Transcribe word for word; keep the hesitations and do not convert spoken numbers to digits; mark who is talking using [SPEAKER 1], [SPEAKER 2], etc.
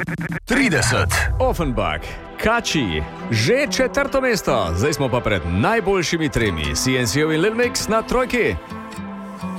[SPEAKER 1] trideset.
[SPEAKER 2] Offenbach, Kači, že četrto mesto, zdaj smo pa pred najboljšimi tremi. C N C in Lil Mix na trojki.